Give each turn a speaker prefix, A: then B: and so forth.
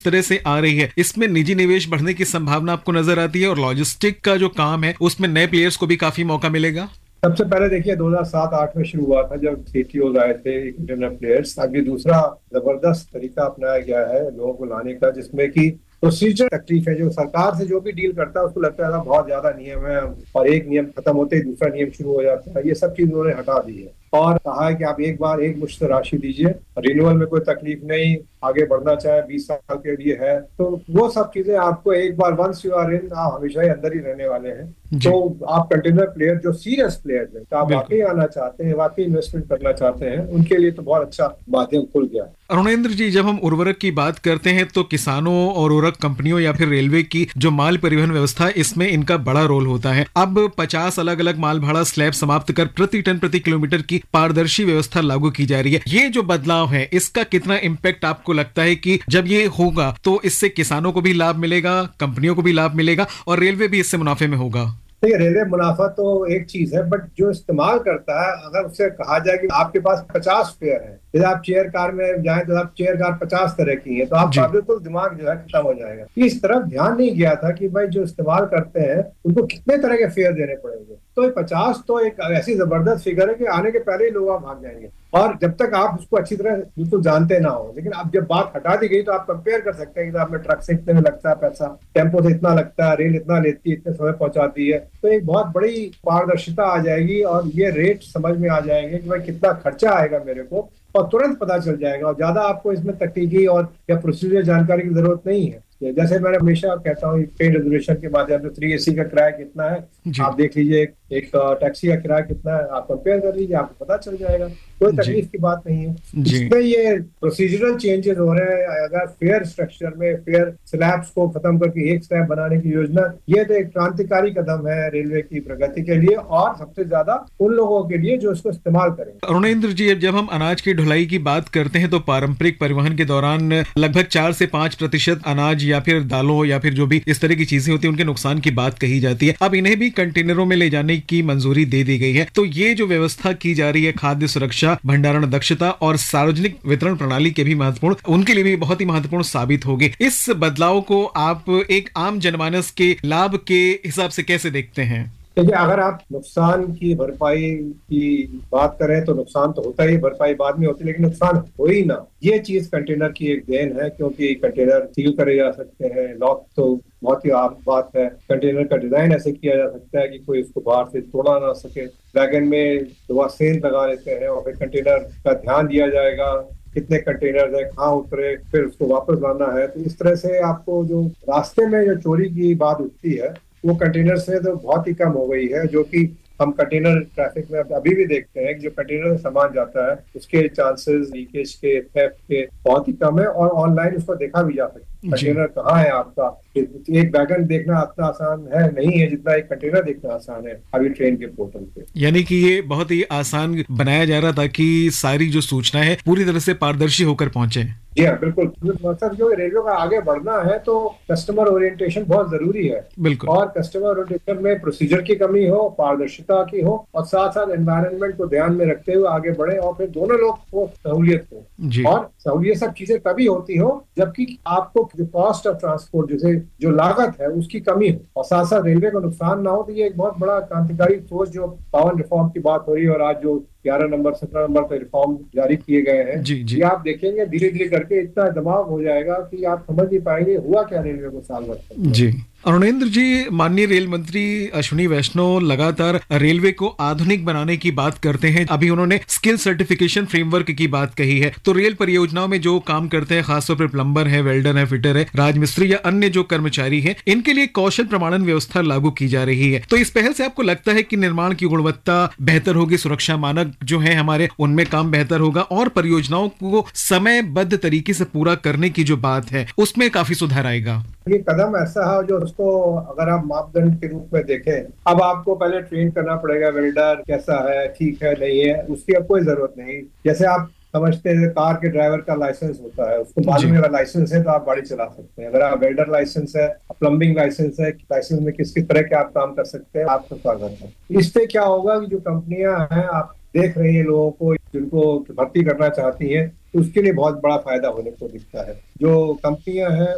A: तरह से आ रही है, इसमें निजी निवेश बढ़ने की संभावना आपको नजर आती है और लॉजिस्टिक का जो काम है उसमें नए प्लेयर्स को भी काफी मौका मिलेगा?
B: सबसे पहले देखिए 2007-8 में शुरू हुआ था जब सीटीओ आए थे इंटरनेट प्लेयर्स। अब ये दूसरा जबरदस्त तरीका अपनाया गया है लोगों को लाने का, जिसमें कि प्रोसीजर तकलीफ है। जो सरकार से जो भी डील करता है उसको लगता है बहुत ज्यादा नियम है और एक नियम खत्म होते ही दूसरा नियम शुरू हो जाता है। ये सब चीज उन्होंने हटा दी है और कहा है कि आप एक बार एक मुश्त राशि दीजिए, रिन्यूअल में कोई तकलीफ नहीं, आगे बढ़ना चाहे 20 साल के लिए है तो वो सब चीजें आपको एक बार वंस यू आर इन, आप हमेशा ही अंदर ही रहने वाले हैं। तो आप कंटेनर प्लेयर जो सीरियस प्लेयर हैं, तो आप वाकई आना चाहते हैं, वाकई इन्वेस्टमेंट करना चाहते हैं, उनके लिए तो बहुत अच्छा माध्यम खुल गया।
A: अरुणेंद्र जी, जब हम उर्वरक की बात करते हैं तो किसानों और उर्वरक कंपनियों या फिर रेलवे की जो माल परिवहन व्यवस्था, इसमें इनका बड़ा रोल होता है। अब 50 अलग अलग माल भाड़ा स्लैब समाप्त कर प्रति टन प्रति किलोमीटर की पारदर्शी व्यवस्था लागू की जा रही है। ये जो बदलाव है इसका कितना इम्पैक्ट आपको लगता है कि जब ये होगा तो इससे किसानों को भी लाभ मिलेगा, कंपनियों को भी लाभ मिलेगा और रेलवे भी इससे मुनाफे में होगा?
B: देखिए, रेलवे मुनाफा तो एक चीज है, बट जो इस्तेमाल करता है, अगर उससे कहा जाए कि आपके पास 50 फेयर है, यदि आप चेयर कार में जाएं तो आप चेयर कार 50 तरह की है, तो आपका बिल्कुल दिमाग जो है खत्म हो जाएगा। इस तरफ ध्यान नहीं गया था कि भाई जो इस्तेमाल करते हैं उनको कितने तरह के फेयर देने पड़ेंगे। तो ये 50 तो एक ऐसी जबरदस्त फिगर है कि आने के पहले ही लोग आप भाग जाएंगे, और जब तक आप उसको अच्छी तरह बिल्कुल जानते ना हो। लेकिन अब जब बात हटा दी गई तो आप कंपेयर कर सकते हैं कि आपने ट्रक से इतने में लगता है पैसा, टेम्पो से इतना लगता है, रेल इतना लेती है, इतने समय पहुंचाती है। तो एक बहुत बड़ी पारदर्शिता आ जाएगी और ये रेट समझ में आ जाएंगे कि भाई कितना खर्चा आएगा मेरे को, और तुरंत पता चल जाएगा। और ज्यादा आपको इसमें तकनीकी और या प्रोसीजर जानकारी की जरूरत नहीं है। जैसे मैंने हमेशा कहता हूँ, ट्रेन रिजर्वेशन के माध्यम से 3AC का किराया कितना है आप देख लीजिए, एक टैक्सी का किराया कितना है आप कंपेयर कर लीजिए, आपको पता चल जाएगा। कोई तकलीफ की बात नहीं है। इसमें ये प्रोसीजरल चेंजेस हो रहे हैं। अगर फेयर स्ट्रक्चर में फेयर स्लैब्स को खत्म करके एक स्लैब बनाने की योजना, ये तो एक क्रांतिकारी कदम है रेलवे की प्रगति के लिए और सबसे ज्यादा उन लोगों के लिए जो इसको इस्तेमाल करेंगे।
A: अरुणेंद्र जी, जब हम अनाज की ढुलाई की बात करते हैं तो पारंपरिक परिवहन के दौरान लगभग 4 से 5% अनाज या फिर दालों या फिर जो भी इस तरह की चीजें होती है उनके नुकसान की बात कही जाती है। अब इन्हें भी कंटेनरों में ले जाने की मंजूरी दे दी गई है। तो ये जो व्यवस्था की जा रही है, खाद्य सुरक्षा, भंडारण दक्षता और सार्वजनिक वितरण प्रणाली के भी महत्वपूर्ण, उनके लिए भी बहुत ही महत्वपूर्ण साबित होगी। इस बदलाव को आप एक आम जनमानस के लाभ के हिसाब से कैसे देखते हैं?
B: देखिए, अगर आप नुकसान की भरपाई की बात करें तो नुकसान तो होता ही, भरपाई बाद में होती है, लेकिन नुकसान हो ही ना, ये चीज कंटेनर की एक देन है। क्योंकि कंटेनर सील करे जा सकते हैं, लॉक तो बहुत ही आम बात है। कंटेनर का डिजाइन ऐसे किया जा सकता है कि कोई उसको बाहर से तोड़ा ना सके। वैगन में दवा सेंध लगा लेते हैं और फिर कंटेनर का ध्यान दिया जाएगा कितने कंटेनर है, कहाँ उतरे, फिर उसको वापस लाना है। तो इस तरह से आपको जो रास्ते में जो चोरी की बात उठती है वो कंटेनर से तो बहुत ही कम हो गई है। जो कि हम कंटेनर ट्रैफिक में अभी भी देखते हैं कि जो कंटेनर से सामान जाता है उसके चांसेस लीकेज के, थेफ्ट के बहुत ही कम है, और ऑनलाइन उसको देखा भी जा सकता है कंटेनर कहाँ है आपका। एक वैगन देखना इतना आसान है नहीं है जितना एक कंटेनर देखना आसान है अभी ट्रेन के पोर्टल पे।
A: यानी कि ये बहुत ही आसान बनाया जा रहा था कि सारी जो सूचना है पूरी तरह से पारदर्शी होकर पहुंचे।
B: जी हाँ, बिल्कुल। मकसद जो रेलवे का आगे बढ़ना है तो कस्टमर ओरिएंटेशन बहुत जरूरी है।
A: बिल्कुल।
B: और कस्टमर ओरिएंटेशन में प्रोसीजर की कमी हो, पारदर्शिता की हो, और साथ साथ एनवायरनमेंट को ध्यान में रखते हुए आगे बढ़े, और फिर दोनों लोग को सहूलियत हो। और सहूलियत सब चीजें तभी होती हो जबकि आपको जो कॉस्ट ऑफ ट्रांसपोर्ट, जैसे जो लागत है उसकी कमी हो, और साथ साथ रेलवे को नुकसान ना हो। तो ये एक बहुत बड़ा क्रांतिकारी सोच जो पावन रिफॉर्म की बात हो रही है, और आज जो 11 नंबर 17 नंबर पे रिफॉर्म जारी किए गए हैं, ये आप देखेंगे धीरे धीरे करके इतना दिमाग हो जाएगा कि आप समझ नहीं पाएंगे हुआ क्या रेलवे को साल भर।
A: जी अरुणेंद्र जी, माननीय रेल मंत्री अश्विनी वैष्णव लगातार रेलवे को आधुनिक बनाने की बात करते हैं। अभी उन्होंने स्किल सर्टिफिकेशन फ्रेमवर्क की बात कही है। तो रेल परियोजनाओं में जो काम करते हैं, खासतौर पर प्लम्बर है, वेल्डर है, फिटर है, राजमिस्त्री या अन्य जो कर्मचारी हैं, इनके लिए कौशल प्रमाणन व्यवस्था लागू की जा रही है। तो इस पहल से आपको लगता है कि निर्माण की गुणवत्ता बेहतर होगी, सुरक्षा मानक जो है हमारे उनमें काम बेहतर होगा, और परियोजनाओं को समयबद्ध तरीके से पूरा करने की जो बात है उसमें काफी सुधार आएगा?
B: ये कदम ऐसा है जो उसको अगर आप मापदंड के रूप में देखें, अब आपको पहले ट्रेन करना पड़ेगा वेल्डर कैसा है, ठीक है नहीं है, उसकी अब कोई जरूरत नहीं। जैसे आप समझते हैं कार के ड्राइवर का लाइसेंस होता है, उसको मालूम है अगर लाइसेंस है तो आप गाड़ी चला सकते हैं। अगर आप वेल्डर लाइसेंस है, प्लम्बिंग लाइसेंस है, लाइसेंस में किस किस तरह के आप काम कर सकते हैं, आपका स्वागत है। इससे क्या होगा कि जो कंपनियां हैं आप देख रही है लोगों को जिनको भर्ती करना चाहती हैं, तो उसके लिए बहुत बड़ा फायदा होने को दिखता है। जो कंपनियां हैं